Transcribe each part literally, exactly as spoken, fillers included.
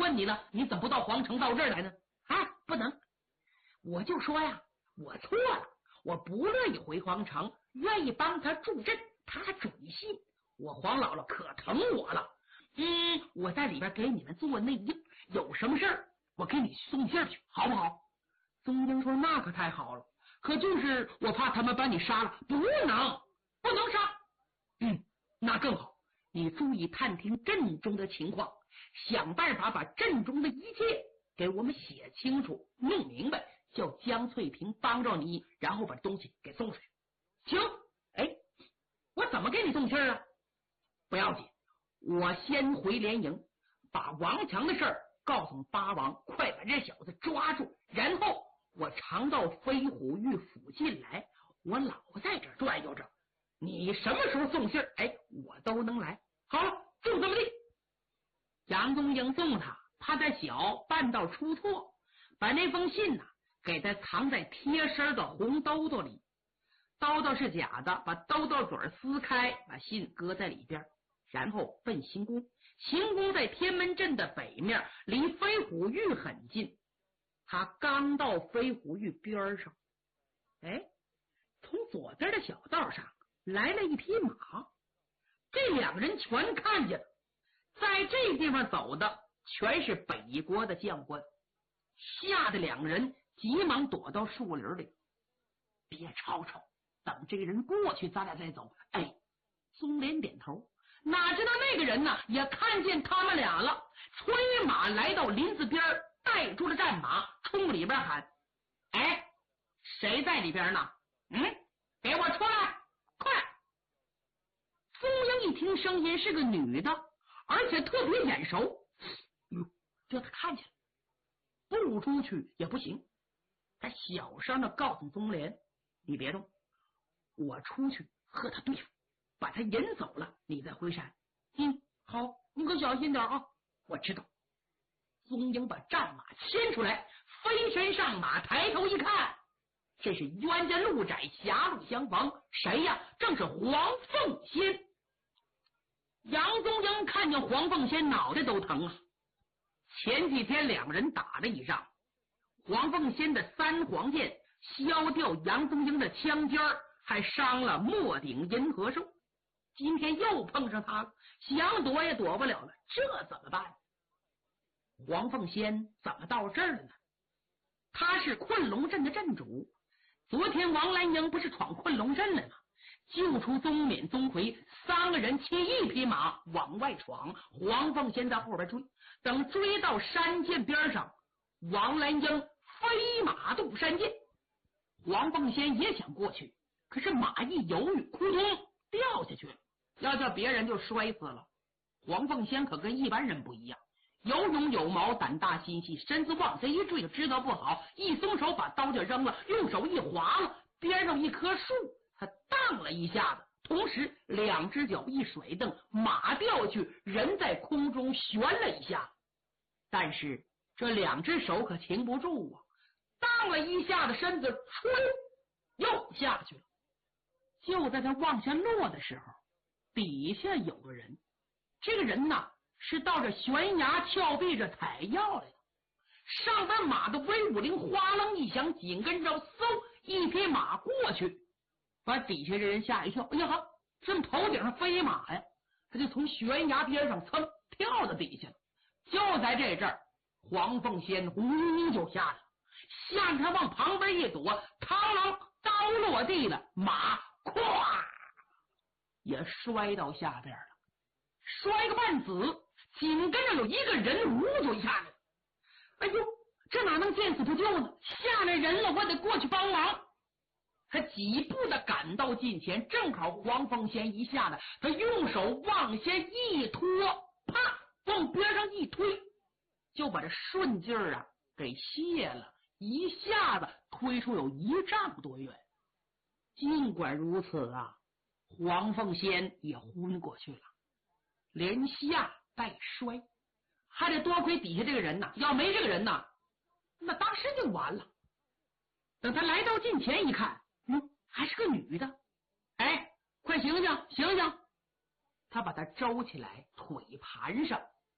问你了，你怎么不到皇城到这儿来呢？啊，不能，我就说呀，我错了，我不乐意回皇城，愿意帮他助阵，他准信，我黄姥姥可疼我了。嗯，我在里边给你们做内应，有什么事儿我给你送信去，好不好？宗英说那可太好了，可就是我怕他们把你杀了。不能，不能杀。嗯，那更好，你注意探听阵中的情况，想办法把阵中的一切给我们写清楚弄明白，叫江翠萍帮着你，然后把东西给送出去。行。哎，我怎么给你送信啊？不要紧，我先回连营，把王强的事儿告诉八王，快把这小子抓住，然后我常到飞虎峪附近来，我老在这转悠着，你什么时候送信，哎，我都能来。好了，就这么地。杨宗英送他，怕他小办道出错，把那封信呢、啊、给他藏在贴身的红兜兜里。兜兜是假的，把兜兜嘴撕开，把信搁在里边，然后奔行宫。行宫在天门阵的北面，离飞虎峪很近。他刚到飞虎峪边上，哎，从左边的小道上来了一匹马，这两人全看见了。在这地方走的全是北国的将官，吓得两人急忙躲到树林里。别吵吵，等这个人过去咱俩再走。哎，松莲点头，哪知道那个人呢也看见他们俩了，催马来到林子边，带住了战马，冲里边喊：哎，谁在里边呢？嗯，给我出来，快！苏英一听声音是个女的，而且特别眼熟，哟，这他看见了，不出去也不行。他小声的告诉宗莲：你别动，我出去和他对付，把他引走了，你再回山。嗯，好，你可小心点啊。我知道。宗英把战马牵出来，飞身上马，抬头一看，这是冤家路窄，狭路相逢，谁呀？正是黄凤仙。杨宗英看见黄凤仙，脑袋都疼啊。前几天两人打了一仗，黄凤仙的三黄剑削掉杨宗英的枪尖，还伤了末顶银河兽。今天又碰上他了，想躲也躲不了了，这怎么办？黄凤仙怎么到这儿了呢？他是困龙阵的阵主，昨天王兰英不是闯困龙阵了吗？救出宗敏、宗奎三个人骑一匹马往外闯，黄凤仙在后边追。等追到山涧边上，王兰英飞马渡山涧，黄凤仙也想过去，可是马一犹豫，扑通掉下去了，要叫别人就摔死了。黄凤仙可跟一般人不一样，有勇有谋，胆大心细，身子往下一坠就知道不好，一松手把刀就扔了，用手一划了，边上一棵树他荡了一下子，同时两只脚一甩蹬，马掉下去，人在空中悬了一下，但是这两只手可停不住啊，荡了一下子，身子吹又下去了。就在他往下落的时候，底下有个人，这个人呢是到这悬崖峭壁这采药来的。上边马的威武铃哗楞一响，紧跟着嗖一匹马过去，把底下这人吓一跳。哎呀哈，这么头顶上飞马呀，他就从悬崖边上噌跳到底下了。就在这阵儿，黄凤仙呼就下来了，吓得他往旁边一躲，螳螂刀落地了，马咵也摔到下边了，摔个半死，紧跟着有一个人呜就下来了。哎呦，这哪能见死不救呢？下来人了，我得过去帮忙。他几步的赶到近前，正好黄凤仙一下来，他用手往下一拖，啪往边上一推，就把这顺劲儿啊给卸了，一下子推出有一丈多远。尽管如此啊，黄凤仙也昏过去了，连下带摔，还得多亏底下这个人呐，要没这个人呐，那当时就完了。等他来到近前一看，嗯，还是个女的。哎，快醒醒醒醒！他把她周起来，腿盘上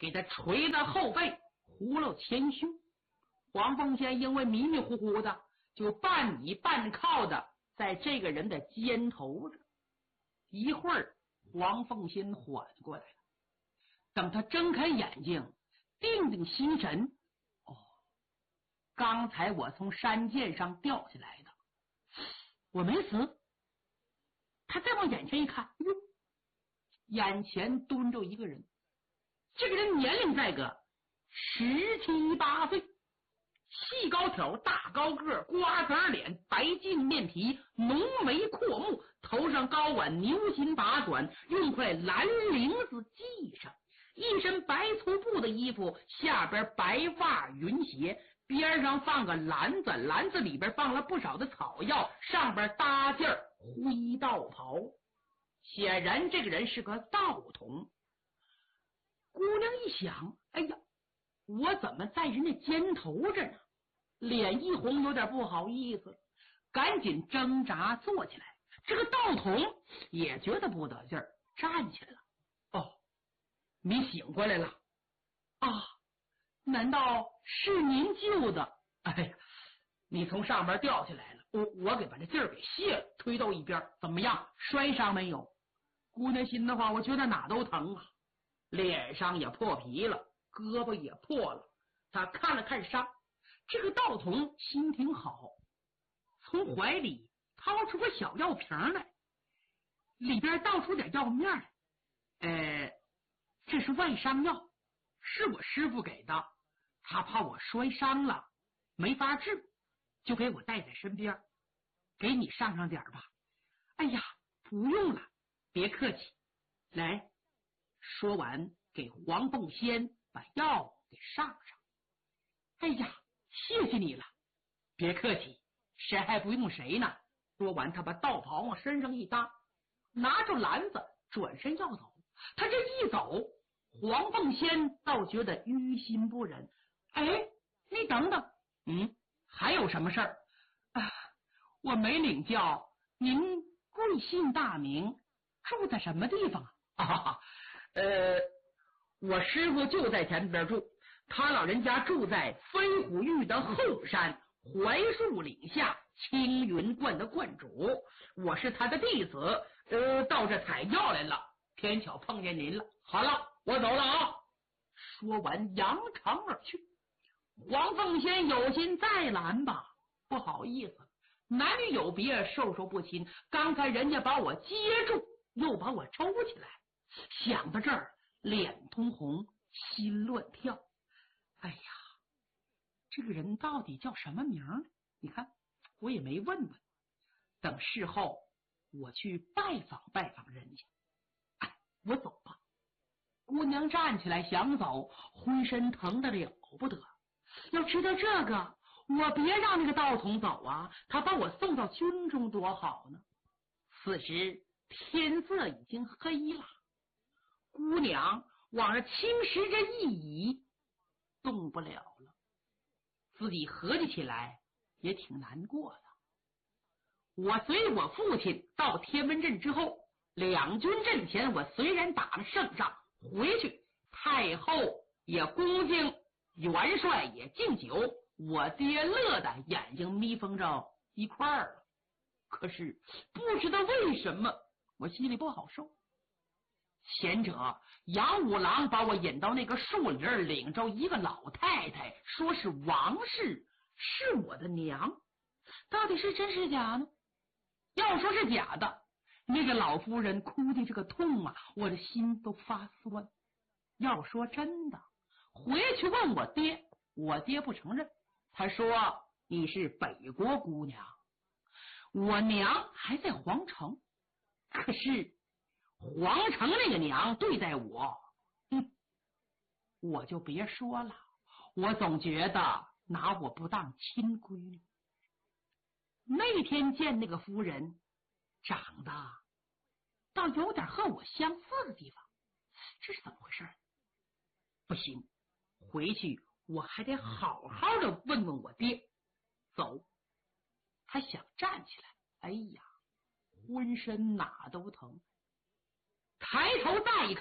给他捶在后背，葫芦前胸。黄凤仙因为迷迷糊糊的，就半倚半靠的在这个人的肩头上。一会儿，黄凤仙缓过来了。等他睁开眼睛，定定心神，哦，刚才我从山涧上掉下来的，我没死。他再往眼前一看，哟，眼前蹲着一个人，这个人年龄在个十七八岁，细高挑，大高个，瓜子脸，白净面皮，浓眉阔目，头上高挽牛心把转，用块蓝铃子系上，一身白粗布的衣服，下边白袜云鞋，边上放个篮子，篮子里边放了不少的草药，上边搭件灰道袍。显然这个人是个道童。姑娘一想，哎呀，我怎么在人家肩头着呢？脸一红，有点不好意思，赶紧挣扎坐起来。这个道童也觉得不得劲儿，站起来了。哦，你醒过来了啊？难道是您救的？哎呀，你从上边掉下来了，我我给把这劲儿给卸了，推到一边。怎么样，摔伤没有？姑娘心的话，我觉得哪都疼啊，脸上也破皮了，胳膊也破了。他看了看伤，这个道童心挺好，从怀里掏出个小药瓶来，里边倒出点药面来。呃，这是外伤药，是我师傅给的，他怕我摔伤了没法治，就给我带在身边，给你上上点吧。哎呀，不用了，别客气。来，说完给黄凤仙把药给上上。哎呀，谢谢你了，别客气，谁还不用谁呢。说完，他把道袍往身上一搭，拿着篮子转身要走。他这一走，黄凤仙倒觉得于心不忍。哎，你等等，嗯，还有什么事儿啊？我没领教，您贵姓大名，住在什么地方啊？啊，呃，我师傅就在前边住，他老人家住在飞虎峪的后山槐树岭下青云观的观主，我是他的弟子，呃，到这采药来了，偏巧碰见您了。好了，我走了啊！说完扬长而去。黄凤仙有心再拦吧，不好意思，男女有别，授受不亲。刚才人家把我接住，又把我抽起来，想到这儿，脸通红，心乱跳。哎呀，这个人到底叫什么名呢？你看，我也没问问。等事后我去拜访拜访人家。哎，我走吧。姑娘站起来想走，浑身疼得了不得。要知道这个，我别让那个道童走啊，他把我送到军中多好呢。此时天色已经黑了，姑娘往上轻石着一倚，动不了了。自己合计起来也挺难过的。我随我父亲到天门阵之后，两军阵前我虽然打了胜仗，回去太后也恭敬，元帅也敬酒，我爹乐得眼睛眯缝着一块儿了。可是不知道为什么我心里不好受。前者杨五郎把我引到那个树林，领着一个老太太，说是王氏，是我的娘。到底是真是假呢？要说是假的，那个老夫人哭的这个痛啊，我的心都发酸。要说真的，回去问我爹，我爹不承认，他说你是北国姑娘，我娘还在皇城。可是皇城那个娘对待我，嗯，我就别说了，我总觉得拿我不当亲闺女。那天见那个夫人，长得倒有点和我相似的地方，这是怎么回事？不行，回去我还得好好的问问我爹。走，他想站起来，哎呀，浑身哪都疼。抬头再一看，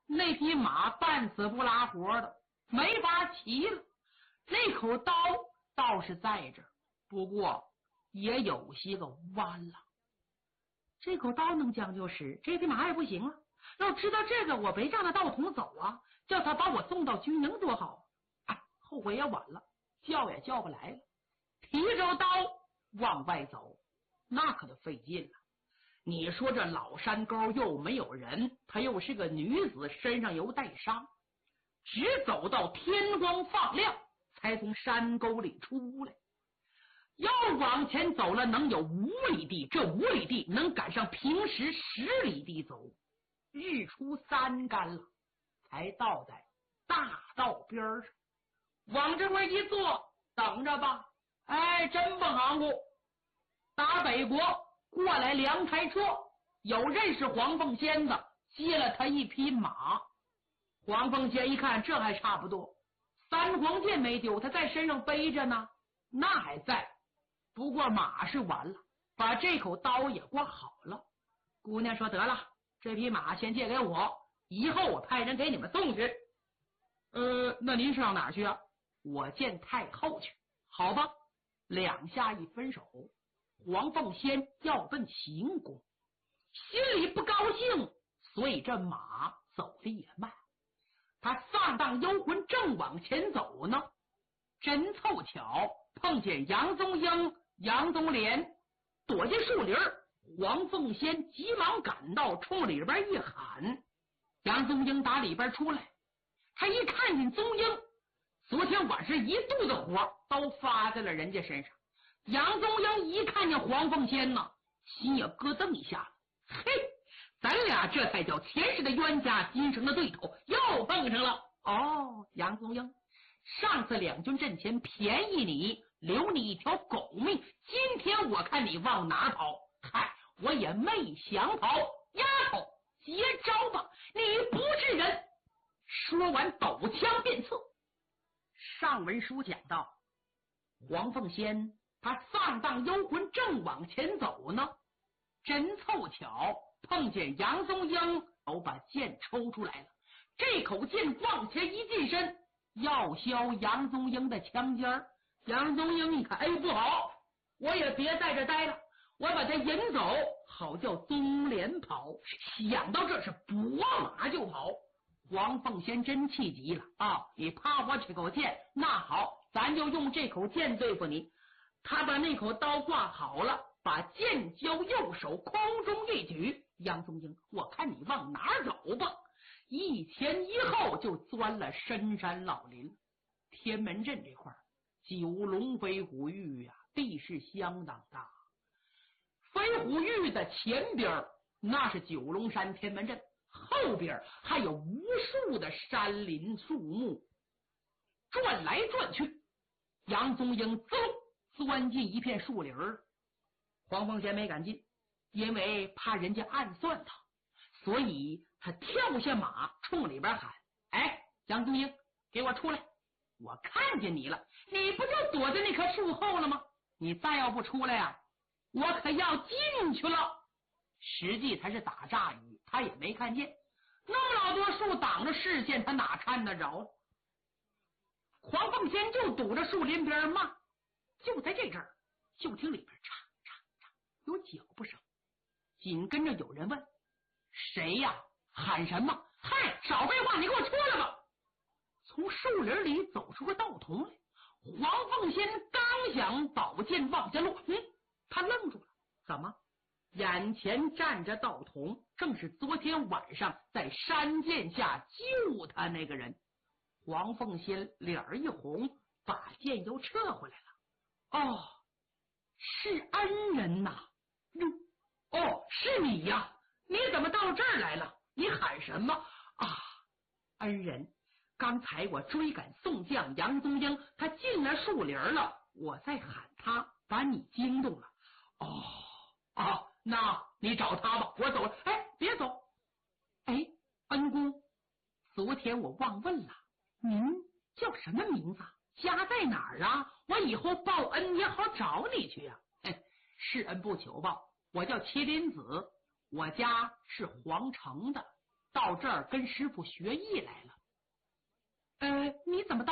那匹马半死不拉活的，没法骑了。那口刀倒是在这儿，不过也有些个弯了。这口刀能将就使，这匹马也不行了。要知道这个，我别让他道童走啊，叫他把我送到军营多好啊！后悔也晚了，叫也叫不来了。提着刀往外走，那可就费劲了。你说这老山沟又没有人，她又是个女子，身上又带伤，只走到天光放亮，才从山沟里出来。要往前走了，能有五里地，这五里地能赶上平时十里地走。日出三竿了，才到在大道边上，往这块一坐，等着吧。哎，真不含糊，打北国过来两台车，有认识黄凤仙的，接了他一匹马。黄凤仙一看，这还差不多，三黄剑没丢，他在身上背着呢，那还在。不过马是完了，把这口刀也挂好了。姑娘说：“得了，这匹马先借给我，以后我派人给你们送去。”呃，那您是上哪儿去啊？我见太后去。好吧，两下一分手，黄凤仙要奔行宫，心里不高兴，所以这马走的也慢。他丧荡幽魂正往前走呢，真凑巧碰见杨宗英、杨宗廉躲进树林，黄凤仙急忙赶到，冲里边一喊。杨宗英打里边出来，他一看见宗英，昨天晚上一肚子火都发在了人家身上。杨宗英一看见黄凤仙呢，心也咯噔一下，嘿，咱俩这才叫前世的冤家，今生的对头又碰上了。哦，杨宗英，上次两军阵前便宜你，留你一条狗命，今天我看你往哪跑？嗨，我也没想跑。丫头，接招吧，你不是人！说完抖枪便刺。上文书讲到，黄凤仙他丧荡幽魂正往前走呢，真凑巧碰见杨宗英，都把剑抽出来了。这口剑往前一近身，要削杨宗英的枪尖儿。杨宗英一看，哎，不好，我也别在这待了，我把他引走，好叫宗廉跑。想到这是拨马就跑。黄凤仙真气急了啊！你怕我这口剑，那好，咱就用这口剑对付你。他把那口刀挂好了，把剑交右手，空中一举。杨宗英，我看你往哪儿走吧！一前一后就钻了深山老林。天门镇这块儿，九龙飞虎峪呀、啊，地势相当大。飞虎峪的前边那是九龙山天门镇，后边还有无数的山林树木，转来转去。杨宗英噌钻进一片树林儿，黄凤仙没敢进，因为怕人家暗算他，所以他跳下马，冲里边喊：“哎，杨宗英，给我出来！我看见你了，你不就躲在那棵树后了吗？你再要不出来呀、啊，我可要进去了。”实际他是打诈语，他也没看见，那么老多树挡着视线，他哪看得着？黄凤仙就堵着树林边骂。就在这阵儿，就听里边嚓嚓嚓有脚步声，紧跟着有人问：“谁呀？喊什么？”“嗨，少废话，你给我出来吧！”从树林里走出个道童来。黄凤仙刚想宝剑往下落，嗯，他愣住了。怎么？眼前站着道童，正是昨天晚上在山涧下救他那个人。黄凤仙脸儿一红，把剑又撤回来了。哦，是恩人呐！哟，哦，是你呀！你怎么到这儿来了？你喊什么啊？恩人，刚才我追赶宋将杨宗英，他进了树林了，我在喊他，把你惊动了。哦，啊，那你找他吧，我走了。哎，别走！哎，恩公，昨天我忘问了，您叫什么名字？家在哪儿啊？我以后报恩也好找你去呀、啊。哎，是恩不求报，我叫麒麟子，我家是皇城的。 到这儿跟师傅学艺来了。呃，你怎么到